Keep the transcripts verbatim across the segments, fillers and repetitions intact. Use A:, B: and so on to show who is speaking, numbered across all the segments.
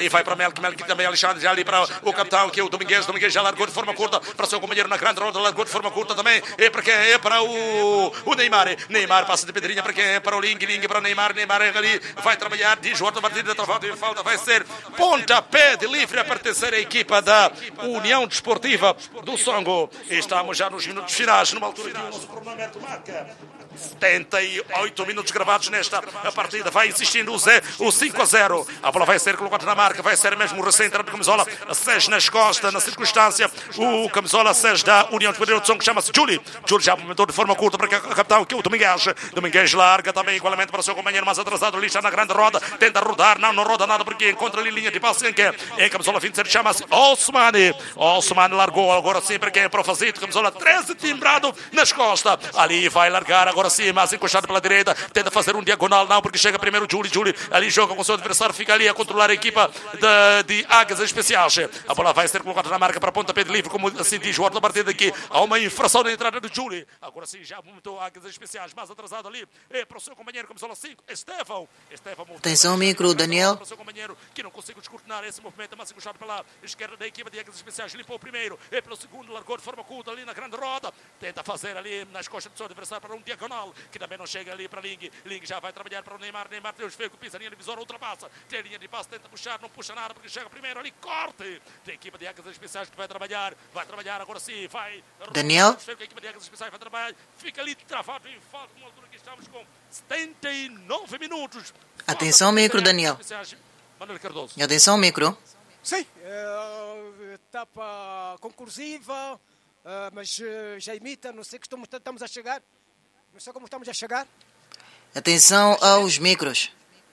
A: E vai para Melk, Melk também, Alexandre, já ali para o capitão, que é o Domingues. Domingues já largou de forma curta para o seu companheiro na grande roda, largou de forma curta também. É para quem? É para o, o Neymar. Neymar passa de pedrinha para quem? É para o Ling, Ling para o Neymar. Neymar ali vai trabalhar, diz o outro partida, travado e falta, vai ser pontapé de livre a pertencer à equipa da União Desportiva do Songo. E estamos já nos minutos finais, numa altura que o nosso cronômetro marca setenta e oito minutos gravados nesta partida. Vai insistindo o, Zé, o cinco a zero. A bola vai ser colocada na marca. Vai ser mesmo o recente de camisola seis nas costas. Na circunstância, o camisola seis da União Desportiva do Songo chama-se Júlio. Júlio já movimentou de forma curta para que o capitão, que é o Domingues. Domingues larga também igualmente para o seu companheiro mais atrasado. Ali está na grande roda. Tenta rodar. Não, não roda nada porque encontra ali linha de passe. Em que é camisola vinte e sete chama-se Osmani. Osmani largou agora sim para quem é para o Fazito. Camisola treze timbrado nas costas. Ali vai largar agora sim, mas encostado pela direita, tenta fazer um diagonal, não, porque chega primeiro o Júlio, Júlio ali joga com o seu adversário, fica ali a controlar a equipa de, de Águias Especiais. A bola vai ser colocada na marca para pontapé de livre, como assim diz o outro da partida aqui. Há uma infração na entrada do Júlio. Agora sim, já montou Águias Especiais, mais atrasado ali, é para o seu companheiro, camisola cinco, Estevão. Estevão
B: Atenção, micro, Daniel.
A: Para o seu companheiro, que não consegue descortinar esse movimento, mas encostado pela esquerda da equipa de Águias Especiais, limpou o primeiro, é pelo segundo, largou de forma curta ali na grande roda, tenta fazer ali nas costas do seu adversário para um diagonal, que também não chega ali para Ling. Ling já vai trabalhar para o Neymar. Neymar Deus feio, pisa a linha divisória, ultrapassa. Tem a linha de passe, tenta puxar, não puxa nada porque chega primeiro ali, corte. Tem a equipa de Águias Especiais que vai trabalhar. Vai trabalhar agora sim, vai.
B: Daniel?
A: A equipa de Águias Especiais vai trabalhar. Fica ali travado em falta, numa altura que estamos com setenta e nove minutos.
B: Atenção, micro, Daniel.
A: Manuel Cardoso.
B: Atenção, micro.
C: Sim, é, etapa concursiva, é, mas é, já imita, não sei que estamos, estamos a chegar. Não sei como estamos a chegar.
B: Atenção aos micros.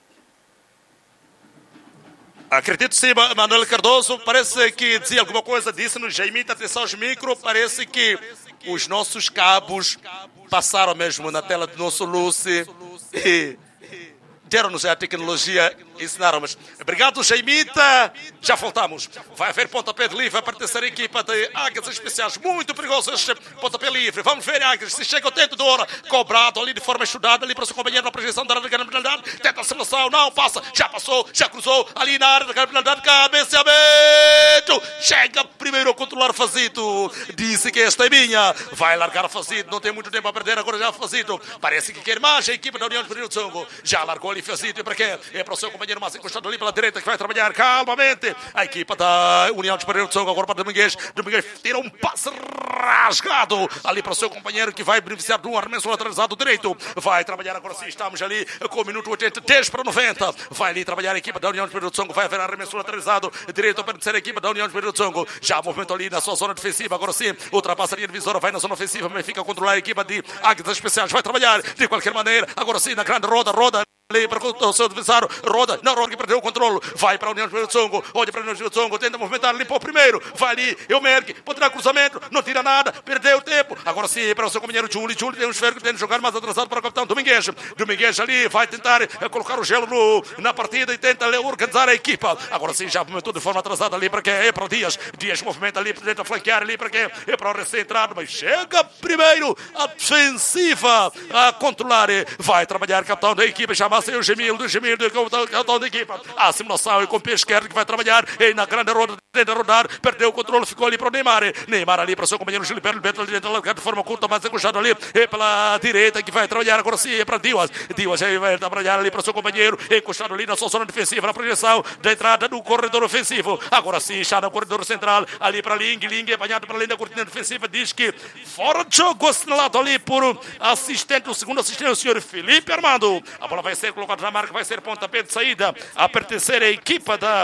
A: Acredito sim, Manuel Cardoso. Parece que dizia alguma coisa, disse-nos, Jaimita, atenção aos micros. Parece que os nossos cabos passaram mesmo na tela do nosso Lucy e deram-nos a tecnologia, ensinaram-nos. Obrigado, Jaimita. Já voltamos. Vai haver pontapé de livre a pertencer à equipa de Águias Especiais. Muito perigoso este pontapé livre. Vamos ver, Águias, se chega o tempo de hora. Cobrado ali de forma estudada, ali para o seu companheiro na projeção da área da criminalidade. Tenta a seleção, não passa. Já passou, já cruzou. Ali na área da criminalidade, cabeceamento. Chega primeiro a controlar Fazito. Disse que esta é minha. Vai largar o Fazito. Não tem muito tempo a perder. Agora já o Fazito. Parece que quer mais a equipa da União de do Songo. Já largou ali Fazito. E para quê? É para o seu companheiro mais encostado ali pela direita que vai trabalhar calmamente. A equipa da União de do Songo agora para Domingues. Domingues tira um passe rasgado ali para o seu companheiro que vai beneficiar de um arremesso lateralizado direito. Vai trabalhar agora sim. Estamos ali com o minuto oitenta, dez para noventa. Vai ali trabalhar a equipa da União de do Songo. Vai haver arremesso lateralizado direito para ser a equipa da União de do Songo. Já movimento ali na sua zona defensiva. Agora sim, ultrapassa a linha divisória. Vai na zona ofensiva, mas fica a controlar a equipa de Águias Especiais. Vai trabalhar de qualquer maneira. Agora sim, na grande roda, roda. Ali para o seu adversário, roda, não, roda que perdeu o controle, vai para a União de Songo, olha para a União de Songo, tenta movimentar, limpou o primeiro, vai ali, eu Merck, pode dar cruzamento, não tira nada, perdeu tempo, agora sim, para o seu companheiro Júlio, Júlio tem um esfero que tem de jogar mais atrasado para o capitão Domingues, Domingues ali, vai tentar colocar o gelo no, na partida e tenta organizar a equipa, agora sim, já movimentou de forma atrasada ali para quem é para o Dias, Dias movimenta ali, tenta flanquear ali para quem é para o recém-entrado, mas chega primeiro a defensiva a controlar, vai trabalhar o capitão da equipa, chama-se o Gemildo, Gemildo, capitão da equipa, a simulação e com o pé esquerdo que vai trabalhar e na grande roda, tenta rodar, perdeu o controle, ficou ali para o Neymar, Neymar ali para o seu companheiro Gilberto, Beto ali tenta largar de forma curta, mas encostado ali e pela direita que vai trabalhar agora sim, é para Dias, Dias vai trabalhar ali para o seu companheiro, encostado ali na sua zona defensiva, na projeção da entrada do corredor ofensivo, agora sim, está no corredor central, ali para Ling, Ling apanhado para além da cortina defensiva, diz que fora de jogo, assinalado ali por assistente, o segundo assistente, o senhor Felipe Armando, a bola vai ser colocada na marca, vai ser pontapé de saída a pertencer à equipa da,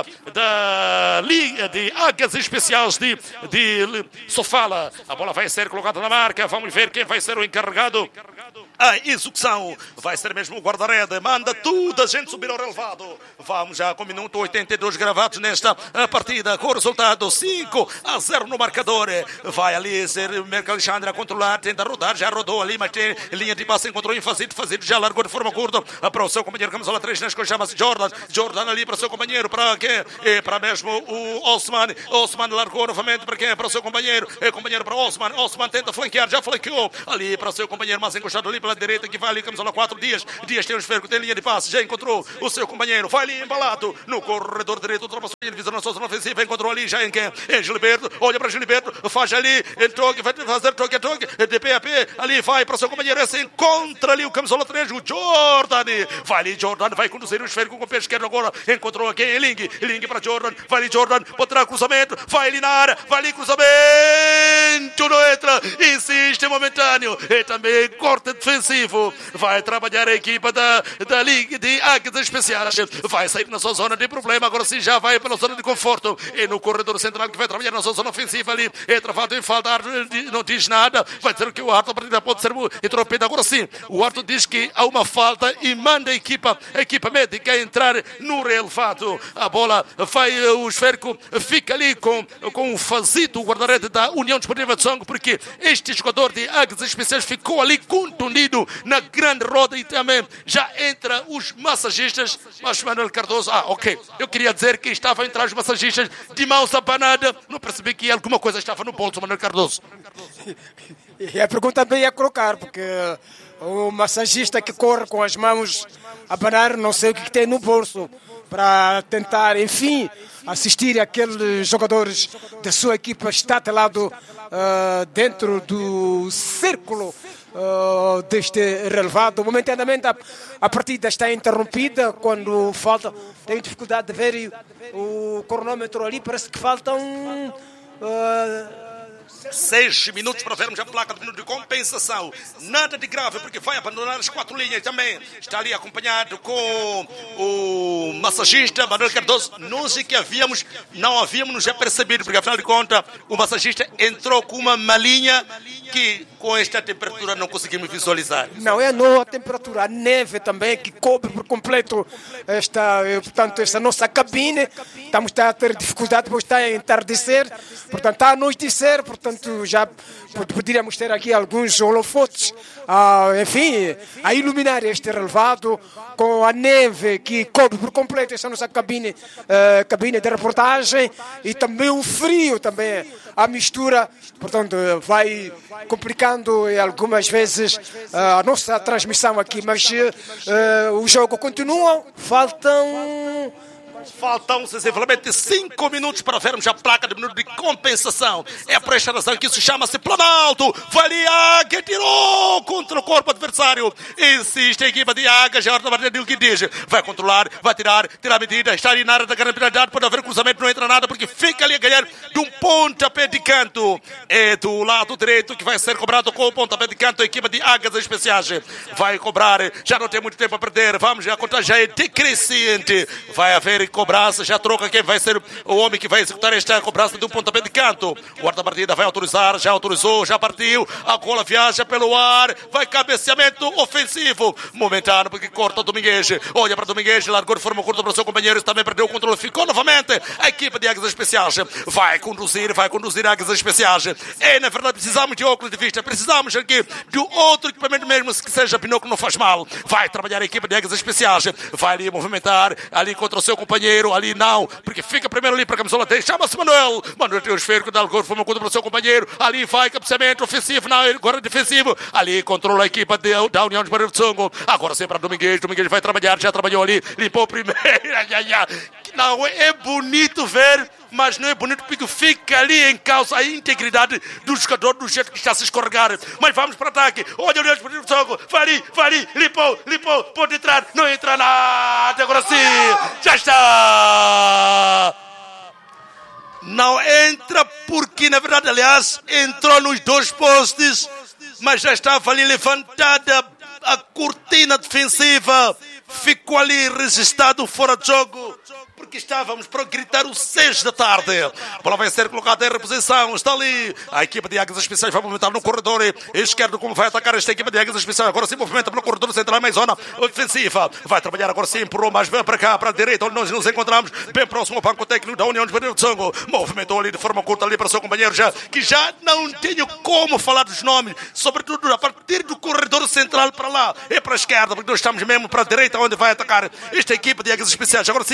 A: da Liga de Águias Especiais de, de Sofala. A bola vai ser colocada na marca, vamos ver quem vai ser o encarregado. A execução vai ser mesmo o guarda-rede, manda tudo a gente subir ao relevado. Vamos já com o minuto oitenta e dois gravados nesta partida, com o resultado cinco a zero no marcador. Vai ali ser o Merck Alexandre a controlar, tenta rodar, já rodou ali, mas tem linha de passe, encontrou em Fazito, Fazito já largou de forma curta para o seu companheiro, camisola três, nas coisas chama-se Jordan, Jordan ali para o seu companheiro, para quem? E para mesmo o Osman, Osman largou novamente para quem? Para o seu companheiro, e companheiro para Osman, Osman tenta flanquear, já flanqueou ali para o seu companheiro, mas encostado ali pela direita, que vai ali, camisola quatro, Dias. Dias tem um esférico, tem linha de passe, já encontrou o seu companheiro, vai ali embalado no corredor direito, ultrapassou ele, visando a sua zona ofensiva, encontrou ali já em quem? Em Gilberto, olha para Gilberto, faz ali, em toque, vai fazer toque a toque, de pé a pé, ali vai para o seu companheiro, esse encontra ali o camisola três, o Jordan, vai ali, Jordan, vai conduzir o esférico com o pé esquerdo agora, encontrou aqui em Ling, Ling para Jordan, vai ali Jordan, botará cruzamento, vai ali na área, vai ali cruzamento, não entra, insiste momentâneo, e também corte defensivo, vai trabalhar a equipa da, da Liga de Águias Especiais, vai sair na sua zona de problema, agora sim já vai pela zona de conforto, e no corredor central que vai trabalhar na sua zona ofensiva ali, é travado em falta, não diz nada, vai dizer que o Arthur a partir da pode ser interrompido, agora sim, o Arthur diz que há uma falta e manda a equipa, a equipa médica entrar no relevado, a bola vai, o esférico fica ali com, com o Fazito, o guarda-rede da União Desportiva de Songo, porque este jogador de Águias Especiais ficou ali contundido na grande roda e também já entra os massagistas, mas Manuel Cardoso, ah, ok, eu queria dizer que estava a entrar os massagistas de mãos abanada, não percebi que alguma coisa estava no bolso, Manuel Cardoso.
C: E a pergunta também ia colocar, porque o massagista que corre com as mãos a abanar, não sei o que tem no bolso, para tentar, enfim, assistir aqueles jogadores da sua equipa estatelado uh, dentro do círculo uh, deste relevado. Momentaneamente a, a partida está interrompida quando falta, tenho dificuldade de ver o cronômetro ali, parece que faltam uh,
A: Seis minutos para vermos a placa de compensação. Nada de grave, porque vai abandonar as quatro linhas também. Está ali acompanhado com o massagista Manuel Cardoso. Nós é que havíamos, não havíamos já percebido, porque afinal de contas o massagista entrou com uma malinha que com esta temperatura não conseguimos visualizar.
C: Não é não a temperatura, a neve também que cobre por completo esta, portanto, esta nossa cabine. Estamos a ter dificuldade, pois está a entardecer, portanto está a anoitecer, portanto já poderíamos ter aqui alguns holofotes, ah, enfim, a iluminar este relevado com a neve que cobre por completo esta nossa cabine, uh, cabine de reportagem, e também o frio, também a mistura, portanto vai complicando algumas vezes uh, a nossa transmissão aqui, mas uh, o jogo continua, faltam...
A: Faltam sensivelmente cinco minutos para vermos a placa de minuto de compensação. É por esta razão que isso chama-se Planalto. Vai ali, Águia, tirou contra o corpo adversário. Insiste a equipa de Águia, já a partida que diz. Vai controlar, vai tirar, tirar a medida, está ali na área da grande penalidade, pode haver cruzamento, não entra nada, porque fica ali a ganhar de um pontapé de canto. É do lado direito que vai ser cobrado com o pontapé de canto a equipa de Águias Especiais. Vai cobrar, já não tem muito tempo a perder. Vamos, a conta já é decrescente. Vai haver cobrança, já troca quem vai ser o homem que vai executar esta cobrança de um pontapé de canto. O guarda-partida vai autorizar, já autorizou, já partiu, a bola viaja pelo ar, vai cabeceamento ofensivo, momentâneo, porque corta o Domingues, olha para o Domingues, largou de forma curta para o seu companheiro, também perdeu o controle, ficou novamente a equipa de Águias Especiais, vai conduzir, vai conduzir Águias Especiais, e na verdade precisamos de óculos de vista, precisamos aqui de outro equipamento mesmo, que seja binóculo não faz mal, vai trabalhar a equipa de Águias Especiais, vai ali movimentar, ali contra o seu companheiro, ali não, porque fica primeiro ali para a camisola dez, chama-se Manuel, Manuel tem o esférico, dá o forma contra para o seu companheiro, ali vai cabeceamento ofensivo, não, agora defensivo, ali controla a equipa de, da União de Barreiro de Songo, agora sempre a Domingues, Domingues vai trabalhar, já trabalhou ali, limpou o primeiro, não, é bonito ver, mas não é bonito porque fica ali em causa a integridade do jogador, do jeito que está a se escorregar. Mas vamos para o ataque. Olha o Deus por o jogo. Vai ali, vai ali. Limpou, limpou. Pode entrar. Não entra nada. Agora sim. Já está. Não entra porque, na verdade, aliás, entrou nos dois postes, mas já estava ali levantada a cortina defensiva. Ficou ali registrado fora de jogo, porque estávamos para gritar o seis da tarde. A bola vai ser colocada em reposição. Está ali a equipa de Águias Especiais, vai movimentar no corredor esquerdo, como vai atacar esta equipa de Águias Especiais. Agora sim movimenta pelo corredor central, mais zona ofensiva. Vai trabalhar agora sim, empurrou mais bem para cá, para a direita, onde nós nos encontramos, bem próximo ao banco técnico da União de Barreiro de Songo. Movimentou ali de forma curta ali para o seu companheiro, já, que já não tenho como falar dos nomes, sobretudo a partir do corredor central para lá, é para a esquerda, porque nós estamos mesmo para a direita, onde vai atacar esta equipa de Águias Especiais. Agora sim, já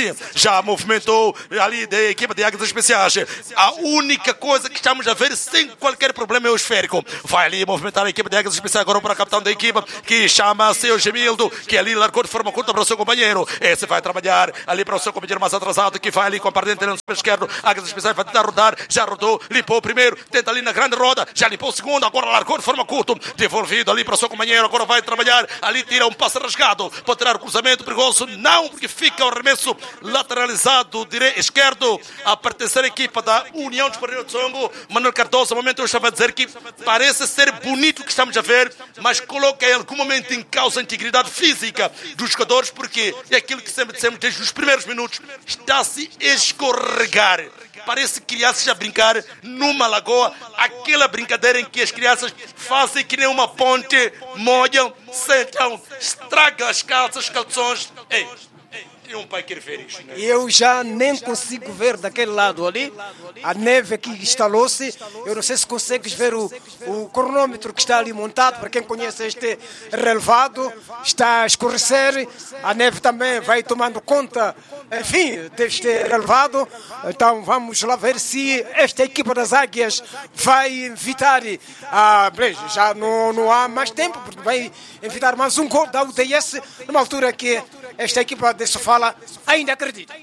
A: já movimentou ali da equipa de Águias Especiais. A única coisa que estamos a ver sem qualquer problema é o esférico. Vai ali movimentar a equipa de Águias Especiais agora para o capitão da equipa, que chama-se o Gemildo, que ali largou de forma curta para o seu companheiro. Esse vai trabalhar ali para o seu companheiro mais atrasado, que vai ali com a parte dentro no pé esquerdo. Águias Especiais vai tentar rodar, já rodou, limpou o primeiro, tenta ali na grande roda, já limpou o segundo, agora largou de forma curta, devolvido ali para o seu companheiro, agora vai trabalhar, ali tira um passe rasgado, pode tirar o cruzamento perigoso, não, porque fica o arremesso lateralizado, direito, esquerdo, a pertencer à equipa da União Desportiva de Songo. Manuel Cardoso, no momento eu estava a dizer que parece ser bonito o que estamos a ver, mas coloca em algum momento em causa a integridade física dos jogadores, porque é aquilo que sempre dissemos desde os primeiros minutos, está-se a escorregar. Parece crianças a brincar numa lagoa, aquela brincadeira em que as crianças fazem que nem uma ponte, molham, sentam, estragam as calças, calções. Ei, tem um pai que refere isso, né?
C: Eu já nem consigo ver daquele lado ali, a neve que instalou-se. Eu não sei se consegues ver o, o cronômetro que está ali montado, para quem conhece este relevado, está a escurecer, a neve também vai tomando conta, enfim, deste relevado. Então vamos lá ver se esta equipa das Águias vai evitar, a, já não, não há mais tempo, porque vai evitar mais um gol da U D S, numa altura que esta equipa de Sofala ainda acredita.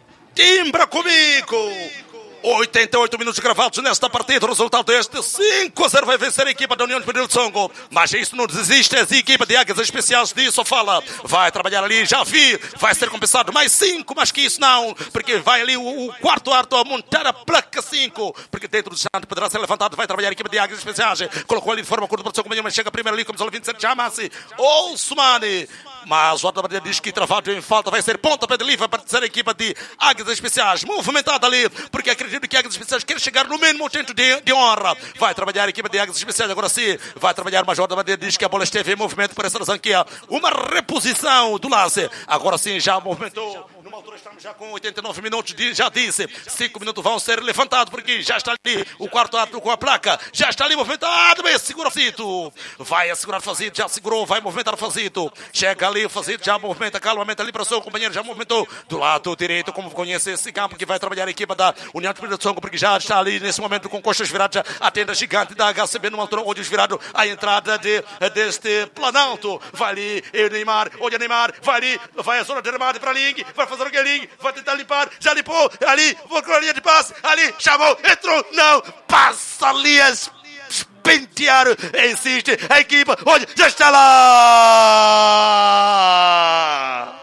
A: Timbra comigo! oitenta e oito minutos gravados nesta partida. O resultado deste cinco a zero vai vencer a equipa da União Desportiva de Songo. Mas isso não desiste. A equipa de Águias Especiais de Sofala vai trabalhar ali. Já vi. Vai ser compensado mais cinco, mas que isso não. Porque vai ali o, o quarto árbitro a montar a placa cinco. Porque dentro do distante poderá ser levantado. Vai trabalhar a equipa de Águias Especiais. Colocou ali de forma curta para o seu companheiro, mas chega primeiro ali como vinte e sete. Chama-se Ousmane. Mas o árbitro diz que travado em falta vai ser pontapé de livre para a equipa de Águias Especiais. Movimentada ali, porque acredito que Águias Especiais quer chegar no mínimo tempo de, de honra. Vai trabalhar a equipa de Águias Especiais, agora sim. Vai trabalhar, mas o árbitro diz que a bola esteve em movimento por essa razão aqui. Uma reposição do lance. Agora sim, já movimentou. Numa altura estamos já com oitenta e nove minutos, de, já disse. cinco minutos vão ser levantados, porque já está ali o quarto árbitro com a placa. Já está ali movimentado, bem, segura o Fazito. Vai a segurar o Fazito, já segurou, vai movimentar o Fazito. Chega ali o Fazito, já movimenta calmamente ali para o seu companheiro, já movimentou do lado direito, como conhece esse campo, que vai trabalhar a equipa da União Desportiva de Songo, porque já está ali nesse momento com costas viradas, a tenda gigante da H C B, numa altura onde virado a entrada de, deste Planalto. Vai ali, o Neymar, olha o Neymar, vai ali, vai a zona de remate para Ling, vai fazer o que Ling, vai tentar limpar, já limpou, ali, vou com a linha de passe, ali, chamou, entrou, não, passa ali as pentear, insiste, a equipa, olha, já está lá!